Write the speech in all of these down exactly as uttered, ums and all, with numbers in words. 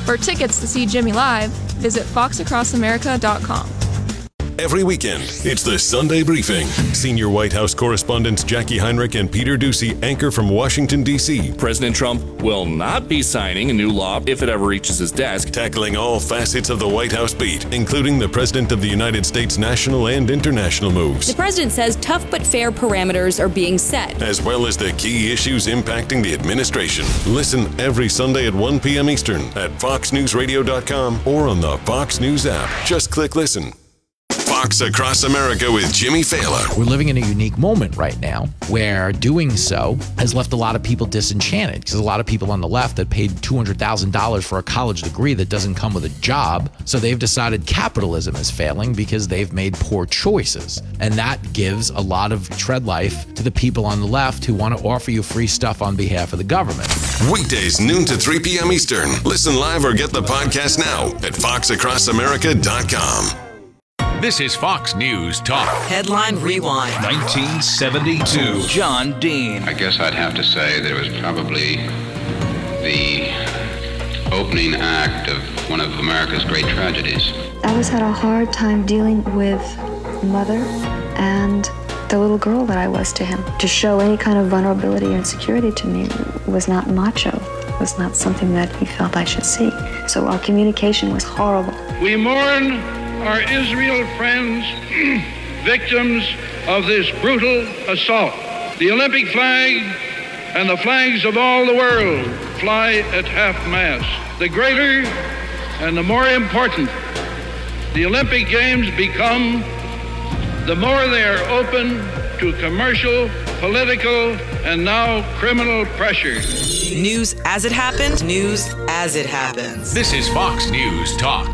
For tickets to see Jimmy live, visit fox across america dot com. Every weekend, it's the Sunday Briefing. Senior White House correspondents Jackie Heinrich and Peter Doocy anchor from Washington, D C President Trump will not be signing a new law if it ever reaches his desk. Tackling all facets of the White House beat, including the President of the United States national and international moves. The president says tough but fair parameters are being set, as well as the key issues impacting the administration. Listen every Sunday at one p.m. Eastern at fox news radio dot com or on the Fox News app. Just click listen. Fox Across America with Jimmy Fallon. We're living in a unique moment right now where doing so has left a lot of people disenchanted, because a lot of people on the left that paid two hundred thousand dollars for a college degree that doesn't come with a job. So they've decided capitalism is failing because they've made poor choices. And that gives a lot of tread life to the people on the left who want to offer you free stuff on behalf of the government. Weekdays, noon to three p.m. Eastern. Listen live or get the podcast now at fox across america dot com. This is Fox News Talk. Headline Rewind. nineteen seventy-two. John Dean. I guess I'd have to say that it was probably the opening act of one of America's great tragedies. I always had a hard time dealing with mother and the little girl that I was to him. To show any kind of vulnerability or insecurity to me was not macho. It was not something that he felt I should see. So our communication was horrible. We mourn our Israel friends, victims of this brutal assault. The Olympic flag and the flags of all the world fly at half-mast. The greater and the more important the Olympic Games become, the more they are open to commercial, political, and now criminal pressure. News as it happened, news as it happens. This is Fox News Talk.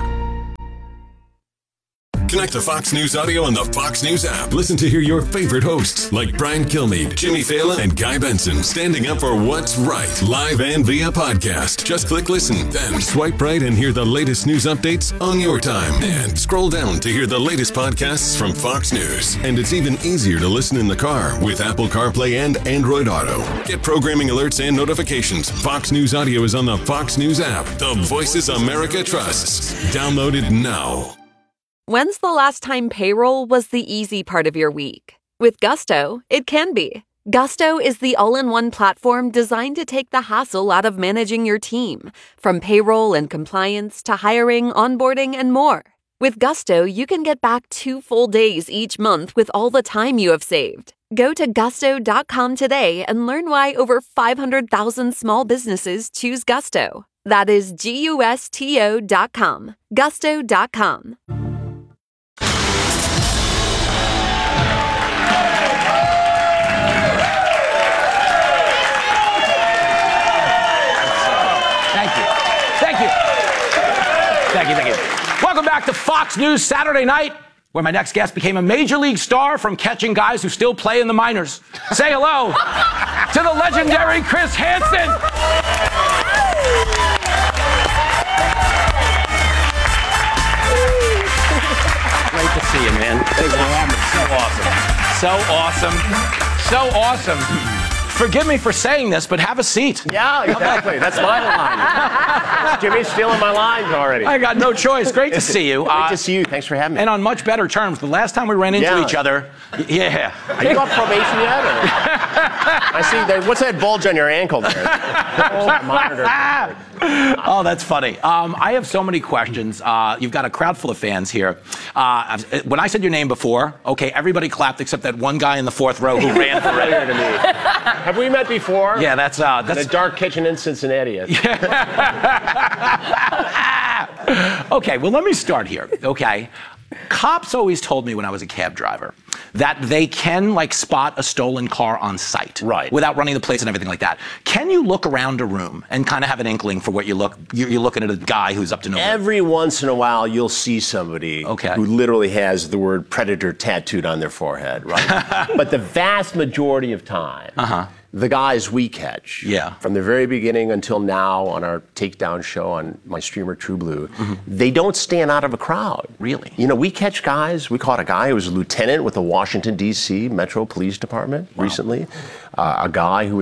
Connect to Fox News Audio on the Fox News app. Listen to hear your favorite hosts like Brian Kilmeade, Jimmy Fallon, and Guy Benson standing up for what's right, live and via podcast. Just click listen, then swipe right and hear the latest news updates on your time. And scroll down to hear the latest podcasts from Fox News. And it's even easier to listen in the car with Apple CarPlay and Android Auto. Get programming alerts and notifications. Fox News Audio is on the Fox News app. The voices America trusts. Download it now. When's the last time payroll was the easy part of your week? With Gusto, it can be. Gusto is the all-in-one platform designed to take the hassle out of managing your team, from payroll and compliance to hiring, onboarding, and more. With Gusto, you can get back two full days each month with all the time you have saved. Go to gusto dot com today and learn why over five hundred thousand small businesses choose Gusto. That is G U S T O dot com. gusto dot com. Thank you, thank you. Welcome back to Fox News Saturday Night, where my next guest became a major league star from catching guys who still play in the minors. Say hello to the legendary Chris Hansen. Great to see you, man. Thanks for having me. So awesome. So awesome. So awesome. Forgive me for saying this, but have a seat. Yeah, exactly. That's my line. Jimmy's stealing my lines already. I got no choice. Great to see you. Great uh, to see you. Thanks for having me. And on much better terms. The last time we ran into yeah. each other, yeah. Are you on probation yet? Or? I see. There, what's that bulge on your ankle there? Oh, my monitor. Oh, that's funny. Um, I have so many questions. Uh, you've got a crowd full of fans here. Uh, when I said your name before, okay, everybody clapped except that one guy in the fourth row who ran for it. To me. Have we met before? Yeah, that's uh, that's in a dark kitchen in Cincinnati. Okay, well, let me start here. Okay, cops always told me when I was a cab driver that they can like spot a stolen car on sight, right, without running the plates and everything like that. Can you look around a room and kind of have an inkling for what you look? You're looking at a guy who's up to no good? Every once in a while, you'll see somebody okay. who literally has the word predator tattooed on their forehead, right? But the vast majority of time, uh-huh. the guys we catch, yeah. from the very beginning until now on our takedown show on my streamer True Blue, mm-hmm. they don't stand out of a crowd. Really? You know, we catch guys. We caught a guy who was a lieutenant with the Washington, D C Metro Police Department wow. recently. Uh, a guy who was a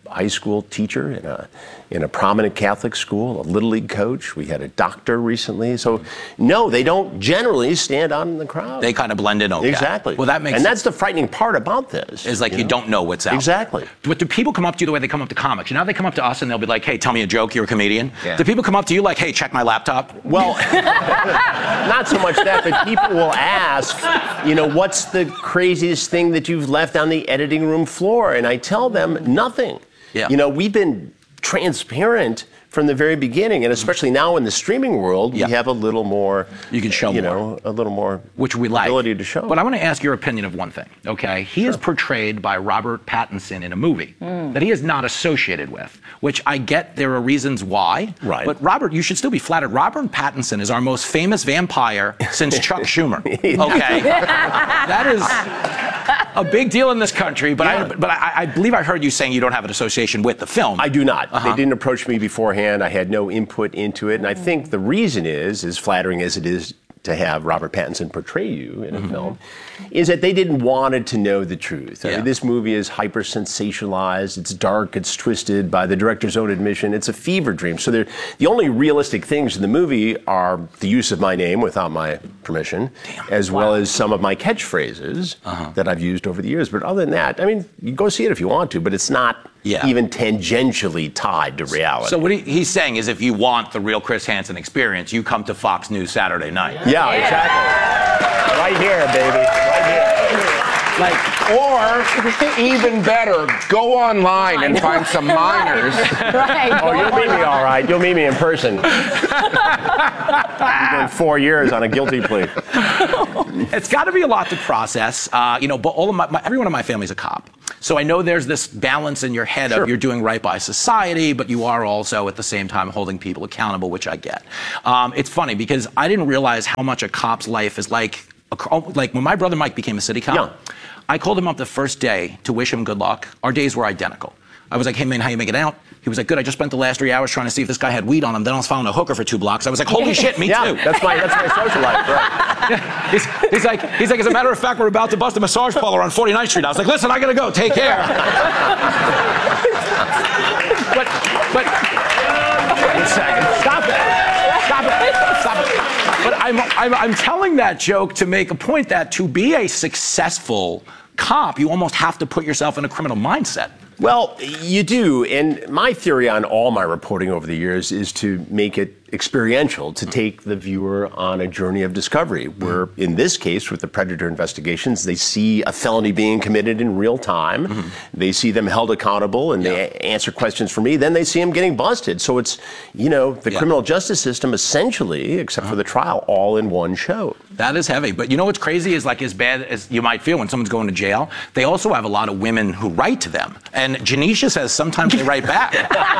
high school teacher in a in a prominent Catholic school, a Little League coach. We had a doctor recently. So, no, they don't generally stand out in the crowd. They kind of blend in okay. Exactly. Well, that makes And sense. that's the frightening part about this. Is like you, you know? don't know what's out. Exactly. But do people come up to you the way they come up to comics? You know, they come up to us and they'll be like, hey, tell me a joke, you're a comedian. Yeah. Do people come up to you like, hey, check my laptop? Well, not so much that, but people will ask, you know, what's the craziest thing that you've left on the editing room floor? And I tell them nothing. Yeah. You know, we've been transparent from the very beginning, and especially now in the streaming world, yeah. we have a little more. You can show you more. know, a little more, which we like. Ability to show. But I want to ask your opinion of one thing. Okay, he sure. is portrayed by Robert Pattinson in a movie mm. that he is not associated with, which I get there are reasons why. Right. But Robert, you should still be flattered. Robert Pattinson is our most famous vampire since Chuck Schumer. Okay, that is a big deal in this country. But yeah. I, but I, I believe I heard you saying you don't have an association with the film. I do not. Uh-huh. They didn't approach me beforehand. I had no input into it, and I think the reason is, as flattering as it is to have Robert Pattinson portray you in a mm-hmm. film, is that they didn't want it to know the truth. I yeah. mean, this movie is hyper sensationalized. It's dark. It's twisted. By the director's own admission, it's a fever dream. So the only realistic things in the movie are the use of my name without my permission, Damn. as wow. well as some of my catchphrases uh-huh. that I've used over the years. But other than that, I mean, you go see it if you want to, but it's not yeah. even tangentially tied to reality. So what he, he's saying is, if you want the real Chris Hansen experience, you come to Fox News Saturday night. Yeah, yeah. exactly. Right here, baby. Right here. Like, or even better, go online and find some minors. Right. Oh, you'll meet me all right. You'll meet me in person. You've been four years on a guilty plea. It's got to be a lot to process. Uh, you know, but all of my, my everyone in my family's a cop. So I know there's this balance in your head sure. of you're doing right by society, but you are also at the same time holding people accountable, which I get. Um, it's funny because I didn't realize how much a cop's life is like. A, like when my brother Mike became a city cop, yeah. I called him up the first day to wish him good luck. Our days were identical. I was like, hey man, how you making out? He was like, good, I just spent the last three hours trying to see if this guy had weed on him. Then I was following a hooker for two blocks. I was like, holy shit, me yeah, too. That's my that's my social life, right? Yeah. He's, he's like, he's like, as a matter of fact, we're about to bust a massage parlor on forty-ninth Street. I was like, listen, I gotta go. Take care. but, but, wait a second. Stop it. Stop it. Stop it. But I'm, I'm, I'm telling that joke to make a point that to be a successful cop, you almost have to put yourself in a criminal mindset. Well, you do. And my theory on all my reporting over the years is to make it experiential, to take the viewer on a journey of discovery, where in this case, with the Predator investigations, they see a felony being committed in real time. Mm-hmm. They see them held accountable and yeah. they answer questions for me. Then they see them getting busted. So it's, you know, the yeah. criminal justice system essentially, except uh-huh. for the trial, all in one show. That is heavy. But you know what's crazy is, like, as bad as you might feel when someone's going to jail, they also have a lot of women who write to them. And Janisha says sometimes they write back.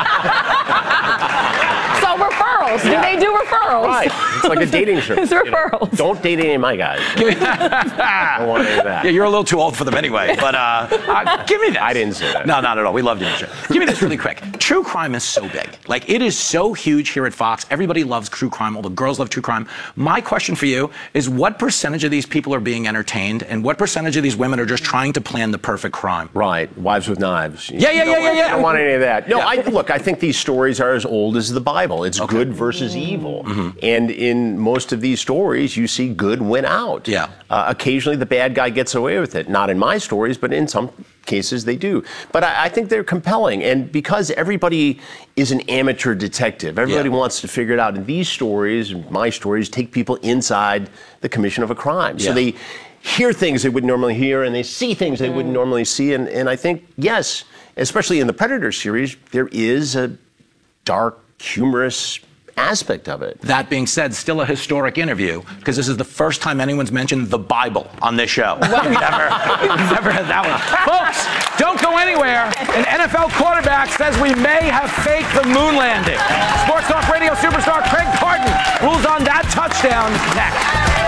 So referrals. Yeah. Do they do referrals? Right. It's like a dating show. It's referrals. You know, don't date any of my guys. I don't want any of that. Yeah, you're a little too old for them anyway. But uh, uh, give me this. I didn't say that. No, not at all. We love doing the show. Give me this really quick. True crime is so big. Like, it is so huge here at Fox. Everybody loves true crime. All the girls love true crime. My question for you is, what percentage of these people are being entertained, and what percentage of these women are just trying to plan the perfect crime? Right. Wives with knives. Yeah, yeah, yeah, yeah, yeah. I don't want any of that. No, yeah. I, look, I think these stories are as old as the Bible. It's okay. good versus evil. Mm-hmm. And in most of these stories, you see good win out. Yeah. Uh, occasionally, the bad guy gets away with it. Not in my stories, but in some cases they do. But I, I think they're compelling. And because everybody is an amateur detective, everybody yeah. wants to figure it out. And these stories, my stories, take people inside the commission of a crime. Yeah. So they hear things they wouldn't normally hear, and they see things they mm. wouldn't normally see. And, and I think, yes, especially in the Predator series, there is a dark, humorous aspect of it. That being said, still a historic interview, because this is the first time anyone's mentioned the Bible on this show. We've never, we've never had that one. Folks, don't go anywhere. An N F L quarterback says we may have faked the moon landing. Sports Talk Radio superstar Craig Carton rules on that touchdown next.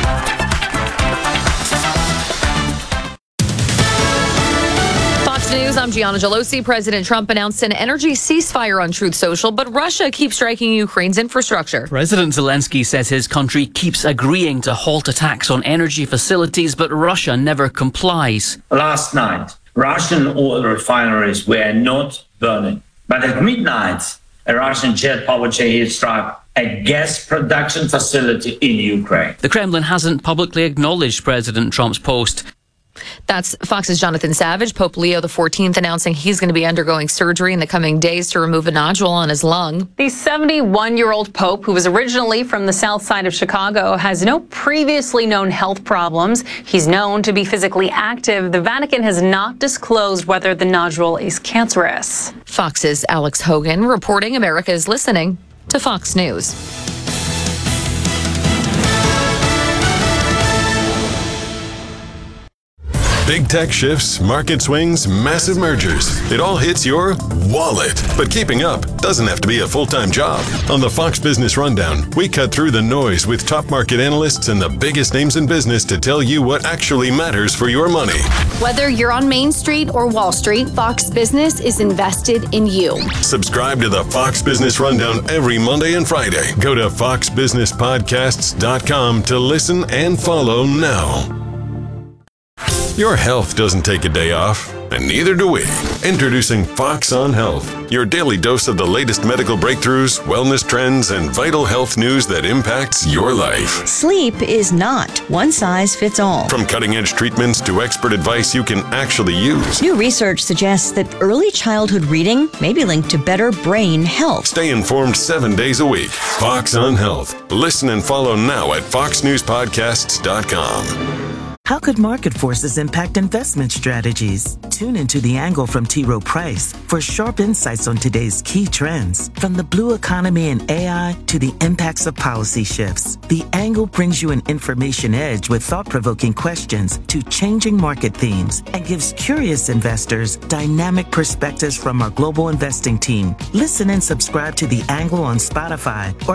News, I'm Gianna Gelosi. President Trump announced an energy ceasefire on Truth Social, but Russia keeps striking Ukraine's infrastructure. President Zelensky says his country keeps agreeing to halt attacks on energy facilities, but Russia never complies. Last night, Russian oil refineries were not burning. But at midnight, a Russian jet-powered Shahed struck a gas production facility in Ukraine. The Kremlin hasn't publicly acknowledged President Trump's post. That's Fox's Jonathan Savage. Pope Leo the fourteenth announcing he's going to be undergoing surgery in the coming days to remove a nodule on his lung. The seventy-one-year-old Pope, who was originally from the south side of Chicago, has no previously known health problems. He's known to be physically active. The Vatican has not disclosed whether the nodule is cancerous. Fox's Alex Hogan reporting. America is listening to Fox News. Big tech shifts, market swings, massive mergers. It all hits your wallet. But keeping up doesn't have to be a full-time job. On the Fox Business Rundown, we cut through the noise with top market analysts and the biggest names in business to tell you what actually matters for your money. Whether you're on Main Street or Wall Street, Fox Business is invested in you. Subscribe to the Fox Business Rundown every Monday and Friday. Go to fox business podcasts dot com to listen and follow now. Your health doesn't take a day off, and neither do we. Introducing Fox on Health, your daily dose of the latest medical breakthroughs, wellness trends, and vital health news that impacts your life. Sleep is not one size fits all. From cutting-edge treatments to expert advice you can actually use. New research suggests that early childhood reading may be linked to better brain health. Stay informed seven days a week. Fox on Health. Listen and follow now at fox news podcasts dot com. How could market forces impact investment strategies? Tune into The Angle from T. Rowe Price for sharp insights on today's key trends. From the blue economy and A I to the impacts of policy shifts, The Angle brings you an information edge with thought-provoking questions to changing market themes and gives curious investors dynamic perspectives from our global investing team. Listen and subscribe to The Angle on Spotify or